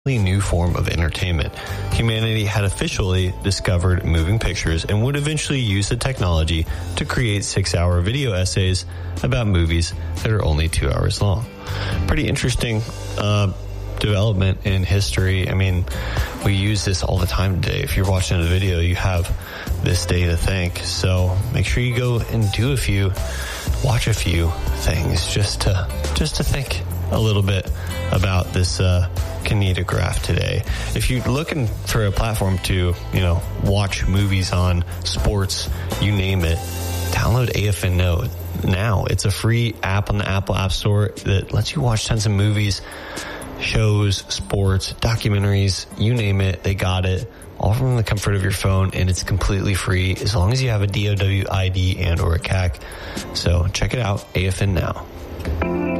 new form of entertainment. Humanity had officially discovered moving pictures and would eventually use the technology to create 6-hour video essays about movies that are only 2 hours long. Pretty interesting development in history. I mean, we use this all the time today. If you're watching a video, you have this day to think. So make sure you go and watch a few things just to think a little bit about this kinetograph today. If you're looking for a platform to, watch movies on, sports, you name it, download AFN now. It's a free app on the Apple App Store that lets you watch tons of movies, shows, sports, documentaries, you name it, they got it, all from the comfort of your phone, and it's completely free as long as you have a DOW ID and or a CAC. So check it out, AFN now.